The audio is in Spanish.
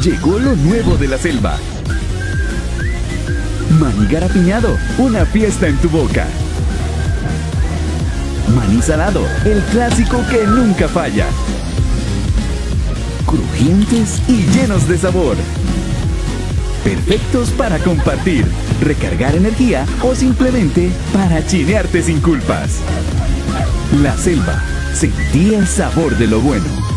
Llegó lo nuevo de la selva. Maní garapiñado, una fiesta en tu boca. Maní salado, el clásico que nunca falla. Crujientes y llenos de sabor. Perfectos para compartir, recargar energía o simplemente para chinearte sin culpas. La selva, sentí el sabor de lo bueno.